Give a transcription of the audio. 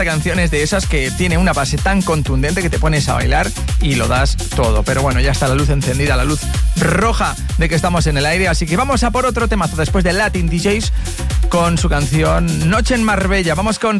Canciones de esas que tiene una base tan contundente que te pones a bailar y lo das todo. Pero bueno, ya está la luz encendida, la luz roja de que estamos en el aire, así que vamos a por otro temazo después de Latin DJs con su canción Noche en Marbella. Vamos con